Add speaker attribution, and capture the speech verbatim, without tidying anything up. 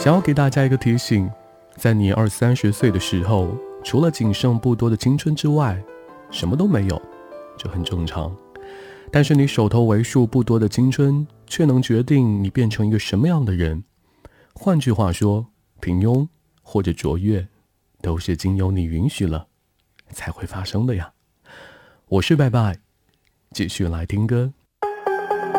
Speaker 1: 想要给大家一个提醒，在你二三十岁的时候，除了仅剩不多的青春之外，什么都没有，这很正常。但是你手头为数不多的青春，却能决定你变成一个什么样的人。换句话说，平庸或者卓越，都是经由你允许了，才会发生的呀。我是拜拜，继续来听歌。